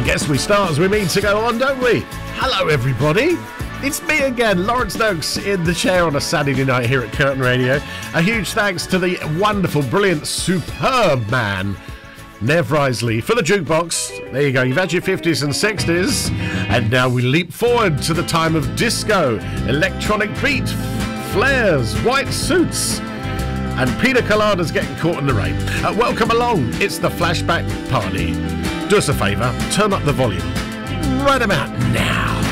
guess we start as we mean to go on, don't we? Hello, everybody. It's me again, Lawrence Noakes, in the chair on a Saturday night here at Curtin Radio. A huge thanks to the wonderful, brilliant, superb man, Nev Risley, for the jukebox. There you go, you've had your 50s and 60s, and now we leap forward to the time of disco, electronic beat, flares, white suits, and pina coladas getting caught in the rain. Welcome along, it's the Flashback Party. Do us a favour, turn up the volume right about now.